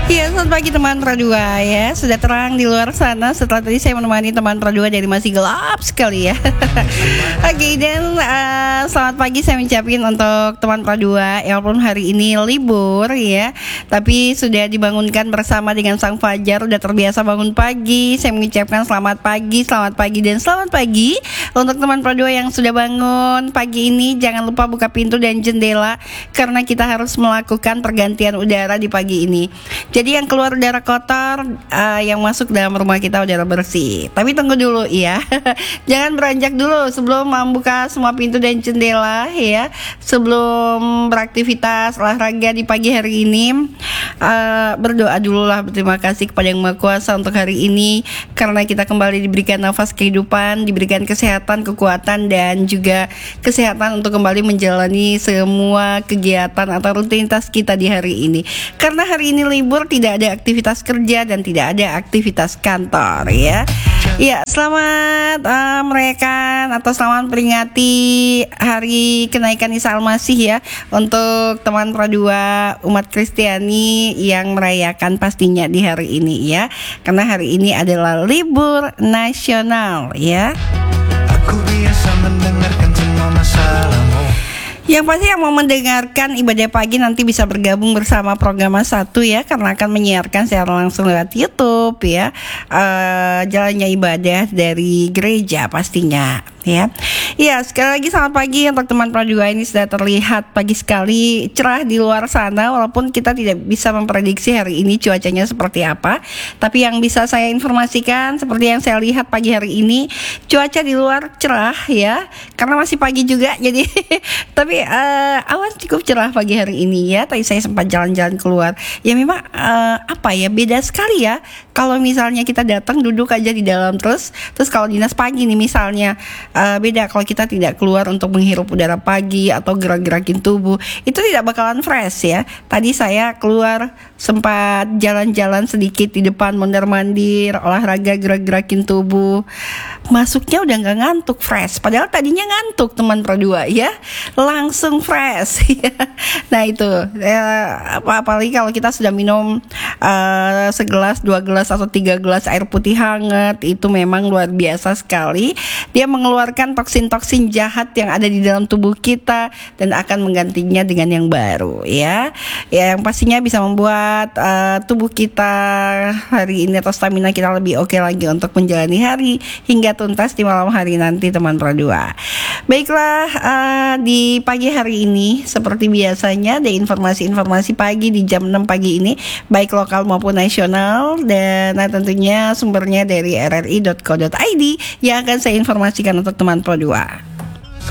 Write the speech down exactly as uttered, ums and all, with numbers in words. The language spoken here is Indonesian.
Iya, selamat pagi teman Pradua ya. Sudah terang di luar sana setelah tadi saya menemani teman Pradua dari masih gelap sekali ya. Oke, dan uh, selamat pagi saya ucapin untuk teman Pradua ya, walaupun hari ini libur ya, tapi sudah dibangunkan bersama dengan sang fajar, udah terbiasa bangun pagi. Saya mengucapkan selamat pagi, selamat pagi dan selamat pagi untuk teman Pradua yang sudah bangun pagi ini. Jangan lupa buka pintu dan jendela karena kita harus melakukan pergantian udara di pagi ini. Jadi yang keluar udara kotor, uh, yang masuk dalam rumah kita udara bersih. Tapi tunggu dulu ya, jangan beranjak dulu sebelum membuka semua pintu dan jendela ya. Sebelum beraktivitas olahraga di pagi hari ini, uh, berdoa dulu lah, berterima kasih kepada Yang Maha Kuasa untuk hari ini, karena kita kembali diberikan nafas kehidupan, diberikan kesehatan, kekuatan dan juga kesehatan untuk kembali menjalani semua kegiatan atau rutinitas kita di hari ini. Karena hari ini libur, tidak ada aktivitas kerja dan tidak ada aktivitas kantor ya. Ya, selamat uh, merayakan atau selamat peringati hari kenaikan Isa Al-Masih ya, untuk teman Pradua umat Kristiani yang merayakan pastinya di hari ini ya. Karena hari ini adalah libur nasional ya. Aku biasa mendengarkan semua masalahmu. Yang pasti yang mau mendengarkan ibadah pagi nanti bisa bergabung bersama program satu ya, karena akan menyiarkan secara langsung lewat YouTube ya, uh, jalannya ibadah dari gereja pastinya ya. Ya, sekali lagi selamat pagi untuk teman Pradua. Ini sudah terlihat pagi sekali, cerah di luar sana, walaupun kita tidak bisa memprediksi hari ini cuacanya seperti apa. Tapi yang bisa saya informasikan seperti yang saya lihat pagi hari ini, cuaca di luar cerah ya, karena masih pagi juga jadi tapi uh, awan cukup cerah pagi hari ini ya. Tadi saya sempat jalan-jalan keluar. Ya memang uh, apa ya, beda sekali ya kalau misalnya kita datang duduk aja di dalam terus terus kalau dinas pagi nih misalnya, uh, beda kalau kita tidak keluar untuk menghirup udara pagi atau gerak-gerakin tubuh, itu tidak bakalan fresh ya. Tadi saya keluar sempat jalan-jalan sedikit di depan, mondar-mandir, olahraga, gerak-gerakin tubuh, masuknya udah nggak ngantuk, fresh. Padahal tadinya ngantuk teman Pradua ya, langsung fresh ya. Nah itu ya, apalagi kalau kita sudah minum uh, segelas, dua gelas atau tiga gelas air putih hangat, itu memang luar biasa sekali. Dia mengeluarkan toksin-toksin jahat yang ada di dalam tubuh kita dan akan menggantinya dengan yang baru ya. Ya, yang pastinya bisa membuat uh, tubuh kita hari ini atau stamina kita lebih oke lagi untuk menjalani hari hingga tuntas di malam hari nanti teman Pradua. Baiklah, uh, di pagi hari ini seperti biasanya ada informasi-informasi pagi di jam enam pagi ini, baik lokal maupun nasional, dan nah, tentunya sumbernya dari r r i dot co dot i d yang akan saya informasikan untuk teman Pradua.